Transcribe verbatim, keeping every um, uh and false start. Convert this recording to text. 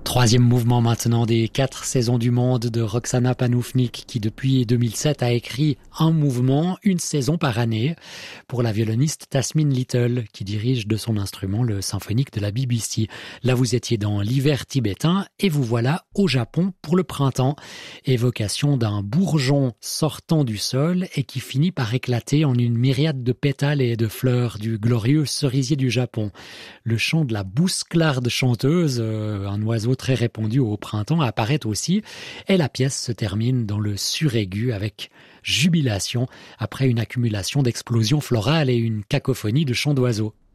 Troisième mouvement maintenant des quatre saisons du monde de Roxana Panoufnik qui depuis deux mille sept a écrit un mouvement, une saison par année pour la violoniste Tasmin Little qui dirige de son instrument le symphonique de la B B C. Là vous étiez dans l'hiver tibétain et vous voilà au Japon pour le printemps. Évocation d'un bourgeon sortant du sol et qui finit par éclater en une myriade de pétales et de fleurs du glorieux cerisier du Japon. Le chant de la bousclarde chanteuse, euh, un oiseau très répandu au printemps, apparaît aussi et la pièce se termine dans le suraigu avec jubilation après une accumulation d'explosions florales et une cacophonie de chants d'oiseaux.